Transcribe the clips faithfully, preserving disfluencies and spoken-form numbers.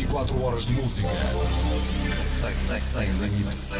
e quatro horas de música. Sem, sem, sem limites.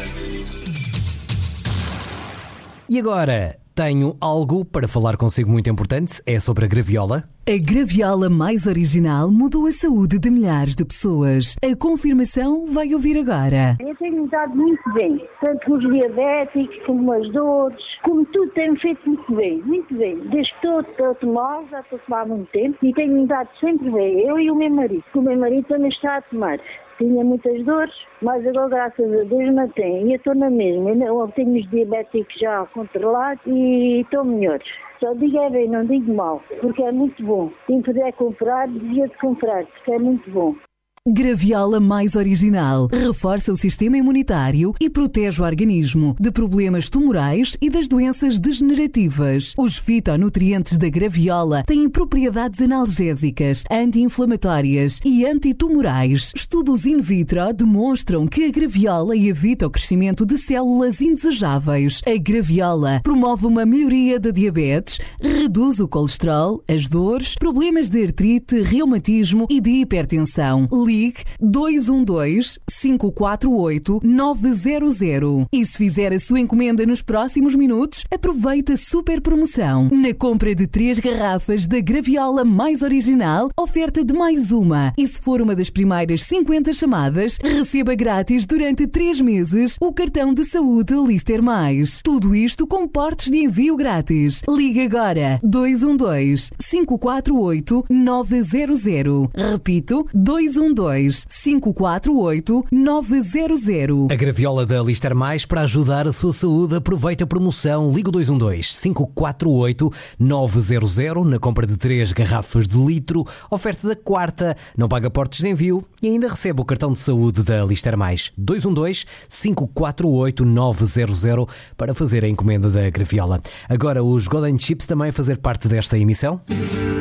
E agora, tenho algo para falar consigo muito importante, é sobre a graviola. A graviola mais original mudou a saúde de milhares de pessoas. A confirmação vai ouvir agora. Eu tenho estado muito bem, tanto com os diabéticos, como as dores, como tudo tem feito muito bem, muito bem. Desde que estou a tomar, já estou a tomar há muito tempo e tenho estado sempre bem, eu e o meu marido. O meu marido também está a tomar. Tinha muitas dores, mas agora, graças a Deus, não tem. E eu estou na mesma. Eu tenho os diabéticos já controlados e estou melhor. Só digo é bem, não digo mal, porque é muito bom. Quem puder comprar, devia de comprar, porque é muito bom. Graviola mais original. Reforça o sistema imunitário e protege o organismo de problemas tumorais e das doenças degenerativas. Os fitonutrientes da graviola têm propriedades analgésicas, anti-inflamatórias e antitumorais. Estudos in vitro demonstram que a graviola evita o crescimento de células indesejáveis. A graviola promove uma melhoria da diabetes, reduz o colesterol, as dores, problemas de artrite, reumatismo e de hipertensão. Ligue dois um dois, cinco quatro oito, nove zero zero. E se fizer a sua encomenda nos próximos minutos, aproveite a super promoção. Na compra de três garrafas da graviola mais original, oferta de mais uma. E se for uma das primeiras cinquenta chamadas, receba grátis durante três meses o cartão de saúde Lister Mais. Tudo isto com portos de envio grátis. Ligue agora dois um dois, cinco quatro oito, nove zero zero. Repito, dois um dois, cinco quatro oito, nove zero zero. A graviola da Lister Mais para ajudar a sua saúde. Aproveita a promoção. Liga dois um dois, cinco quatro oito, nove zero zero na compra de três garrafas de litro. Oferta da quarta. Não paga portos de envio e ainda recebe o cartão de saúde da Lister Mais. dois um dois, cinco quatro oito, nove zero zero para fazer a encomenda da graviola. Agora os Golden Chips também a fazer parte desta emissão.